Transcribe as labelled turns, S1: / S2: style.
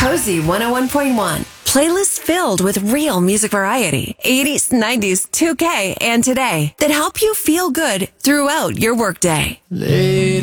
S1: Cozy 101.1. Playlists filled with real music variety, 80s, 90s, 2K, and today that help you feel good throughout your workday.
S2: Lady